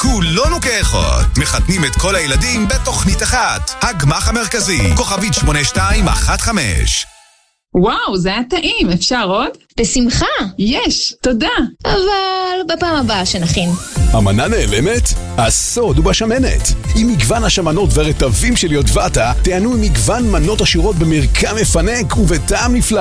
כולנו כאחות. מחתנים את כל הילדים בתוכנית אחת. הגמח המרכזי, כוכבית 8215. וואו, זה היה טעים, אפשר עוד? בשמחה. יש, תודה. אבל בפעם הבאה שנכין. המנה נעלמת? הסוד הוא בשמנת. עם מגוון השמנות ורטבים של יודבטה, תענו עם מגוון מנות עשירות במרקם מפנק ובטעם נפלא.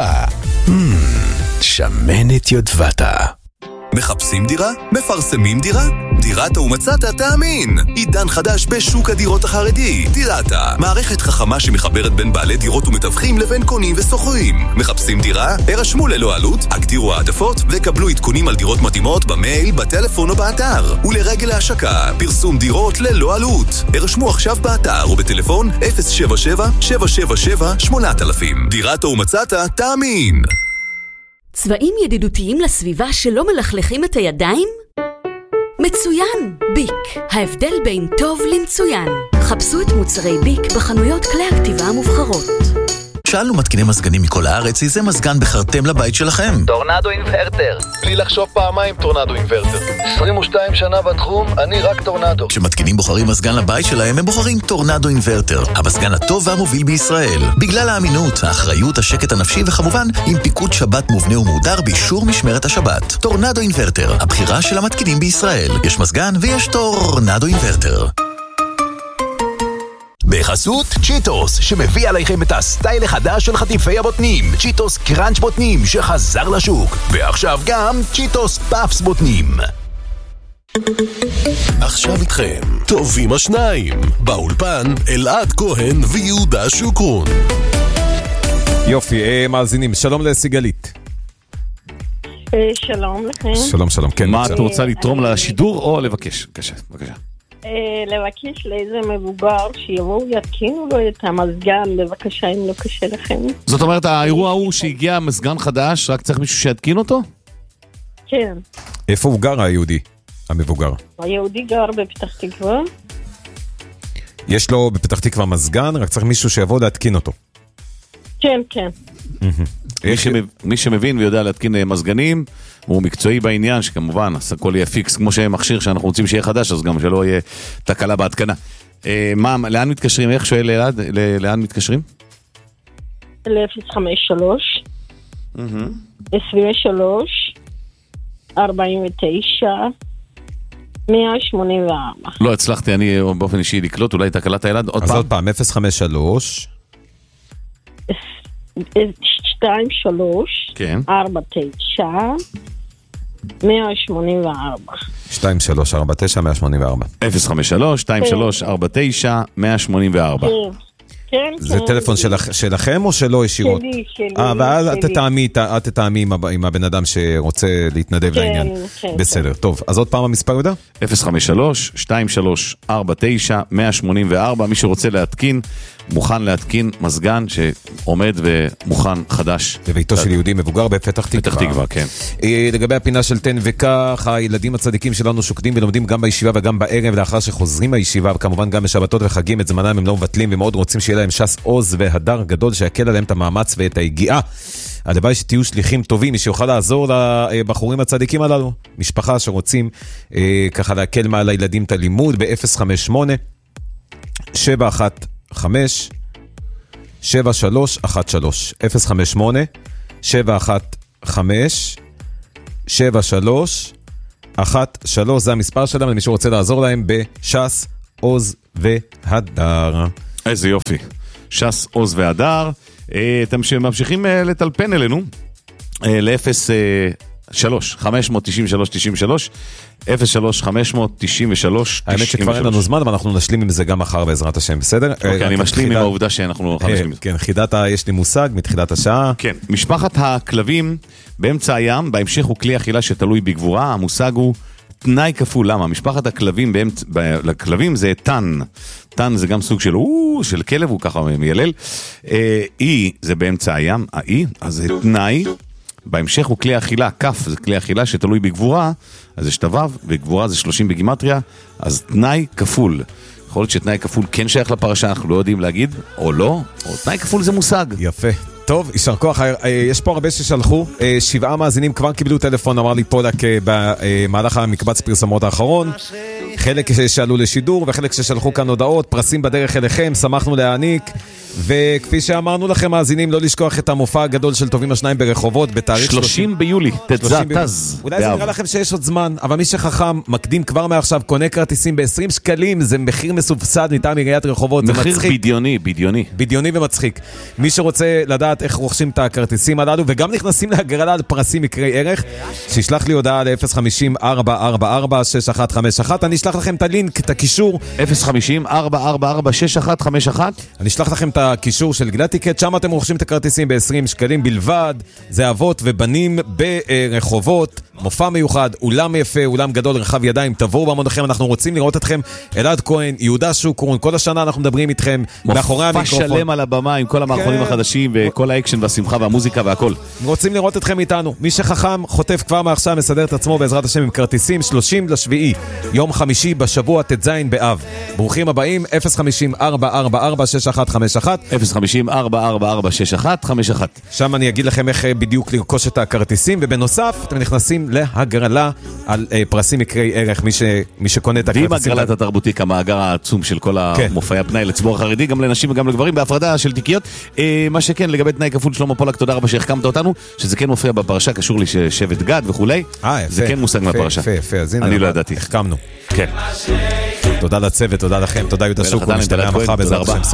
שמנת יודבטה. מחפשים דירה? מפרסמים דירה? דירתה ומצאת תאמין. עידן חדש בשוק הדירות החרדי. דירתה, מערכת חכמה שמחברת בין בעלי דירות ומתווכים לבין קונים וסוחרים. מחפשים דירה? הרשמו ללא עלות, הגדירו העדפות וקבלו עדכונים על דירות מתאימות במייל, בטלפון או באתר. ולרגל ההשקה, פרסום דירות ללא עלות. הרשמו עכשיו באתר או בטלפון 077-777-8000. דירתה ומצאת תאמין. צבעים ידידותיים לסביבה שלא מלכלכים את הידיים? מצוין! ביק. ההבדל בין טוב למצוין. חפשו את מוצרי ביק בחנויות כלי הכתיבה המובחרות. שאלנו מתקיני מזגנים מכל הארץ, איזה מזגן בחרתם לבית שלכם? טורנדו אינברטר. בלי לחשוב פעמיים, טורנדו אינברטר. 22 שנה בתחום, אני רק טורנדו. כשמתקינים בוחרים מזגן לבית שלהם, הם בוחרים טורנדו אינברטר, המזגן הטוב והמוביל בישראל. בגלל האמינות, האחריות, השקט הנפשי וכמובן, עם פיקוד שבת מובנה ומהודר באישור משמרת השבת. טורנדו אינברטר, הבחירה של המתקינים בישראל. יש מזגן ויש טורנדו אינברטר. בחסות צ'יטוס, שמביא עליכם את הסטייל החדש של חטיפי הבוטנים. צ'יטוס קראנץ' בוטנים שחזר לשוק, ועכשיו גם צ'יטוס פאפס בוטנים. עכשיו איתכם טובים השניים, באולפן אלעד כהן ויהודה שוקרון. יופי, מאזינים, שלום לסיגלית. שלום לכם. שלום, שלום, כן. מה את רוצה לתרום לשידור או לבקש? בבקשה. לבקש לאיזה מבוגר שיבואו יתקינו לו את המזגן, בבקשה, אם לא קשה לכם. זאת אומרת, האירוע הוא שהגיע מזגן חדש, רק צריך מישהו שיתקין אותו? כן. איפה הוא גר, היהודי, המבוגר? היהודי גר בפתח תקווה. יש לו בפתח תקווה מזגן, רק צריך מישהו שיבוא להתקין אותו. כן, כן. מי שמבין ויודע להתקין מזגנים, הוא מקצועי בעניין, שכמובן, הכל יהיה פיקס, כמו שמכשיר שאנחנו רוצים שיהיה חדש, אז גם שלא יהיה תקלה בהתקנה. לאן מתקשרים? איך שואל אלעד? לאן מתקשרים? 053 23 49 184. לא הצלחתי, אני באופן אישי לקלוט, אולי תקלת אלעד, עוד פעם. אז עוד פעם, 053 23 49 184. 2349 184. 053 2349 184. כן, זה טלפון שלכם או שלא ישירות? שלי. ואז את תתאמי עם הבן אדם שרוצה להתנדב לעניין. בסדר, טוב. אז עוד פעם המספר יודע? 053 2349 184. מי שרוצה להתקין, מוכן להתקין מזגן שעומד ומוכן חדש. בביתו של יהודי מבוגר בפתח תקווה. פתח תקווה, כן. לגבי הפינה של תן וכך, הילדים הצדיקים שלנו שוקדים ולומדים גם בישיבה וגם בערב, לאחר שחוזרים מהישיבה, וכמובן גם בשבתות וחגים, את זמנם הם לא מבטלים ומאוד רוצים שיהיה להם שס עוז והדר גדול שיקל עליהם את המאמץ ואת ההגיעה. הלוואי שתהיו שליחים טובים, שיוכל לעזור לבחורים הצדיקים הללו, משפחה שרוצים ככה להקל מעל הילדים את הלימוד ב-058 715 7313 058 715 7313, זה המספר שלהם למי שרוצה לעזור להם בשס עוז והדר. איזה יופי, שס עוז והדר. אתם ממשיכים לטלפן אלינו ל-03 593 93 03 593. האמת שכבר אין לנו זמן, אבל אנחנו נשלים עם זה גם מחר בעזרת השם, בסדר? אוקיי, אני משלים עם העובדה שאנחנו נשלים עם זה. כן, יש לי מושג מתחילת השעה. כן, משפחת הכלבים באמצע הים, בהמשך הוא כלי אכילה שתלוי בגבורה, המושג הוא תנאי כפול. למה? משפחת הכלבים, לכלבים זה תן. תן זה גם סוג של כלב, הוא ככה מיילל. אי זה באמצע הים, האי, אז זה תנאי. בהמשך הוא כלי אכילה, כף זה כלי אכילה שתלוי בגבורה, אז יש תוו, וגבורה זה 30 בגימטריה, אז תנאי כפול. יכול להיות שתנאי כפול כן שייך לפרשה, אנחנו לא יודעים להגיד, או לא, או תנאי כפול זה מושג. יפה. טוב, יישר כוח, יש פה הרבה ששלחו, 7 מאזינים כבר קיבלו טלפון, אמר לי פולק במהלך המקבץ פרסמות האחרון, חלק שעלו לשידור וחלק ששלחו כאן הודעות, פרסים בדרך אליכם, שמחנו להעניק. וכפי שאמרנו לכם מאזינים, לא לשכוח את המופע הגדול של טובים השניים ברחובות בתאריך 30 ביולי, תז. אולי זה נראה לכם שיש עוד זמן, אבל מי שחכם מקדים כבר מעכשיו, קונה כרטיסים ב-20 שקלים, זה מחיר מסובסד מטעם עיריית רחובות, זה מצחיק. מחיר בדיוני. בדיוני ומצחיק. מי שרוצה לדעת איך רוכשים את הכרטיסים הללו, וגם נכנסים להגרלה על פרסים מקרי ערך, שישלח לי הודעה ל-050-444-6151, אני אשלח לכם את הלינק, את הקישור. 050-444-6151? אני אשלח לכם את הקישור של גלטיקט, שם אתם רוכשים את הכרטיסים ב-20 שקלים בלבד, זה אבות ובנים ברחובות, מופע מיוחד, אולם יפה, אולם גדול, רחב ידיים, תבואו במונכם, אנחנו רוצים לראות אתכם, אלעד כהן, יהודה שוקרון, כל השנה אנחנו מדברים איתכם, מאחורי המיקרופון. מופע שלם על הבמה עם כל המערכונים החדשים, וכל האקשן והשמחה והמוזיקה והכל. רוצים לראות אתכם איתנו, מי שחכם חוטף כבר מעכשיו, מסדר את עצמו בעזרת השם עם כרטיסים, 30 לשביעי, יום חמישי בשבוע ט"ז באב. ברוכים הבאים, 050-444-6151, 050-444-6151. שם אני אגיד לכם איך בדיוק לרכוש את הכרטיסים, ובנוסף אתם נכנסים להגרלה על פרסים מקרי ערך, מי שקונה את הכרטיסים. ועם הגרלת התרבותית, המאגר העצום של כל המופעי הפנאי לציבור החרדי, גם לנשים וגם לגברים, בהפרדה של תיקיות. מה שכן, לגבי תנאי כפול, שלמה פולק, תודה רבה שהחכמת אותנו, שזה כן מופיע בפרשה, קשור לי שבט גד וכולי. זה כן מושג מהפרשה. אני לא ידעתי. החכמנו. כן. תודה לצוות, תודה לכם, תודה יהודה שוקרון, נשתמע מחר בעזרת השם.